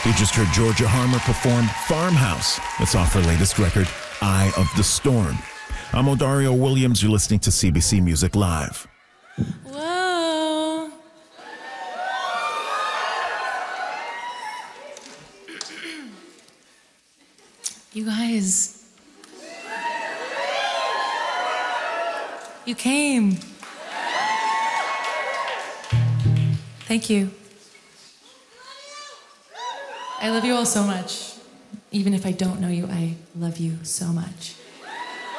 You just heard Georgia Harmer perform Farmhouse. That's off her latest record, Eye of the Storm. I'm Odario Williams. You're listening to CBC Music Live. Whoa. You guys. You came. Thank you. I love you all so much. Even if I don't know you, I love you so much.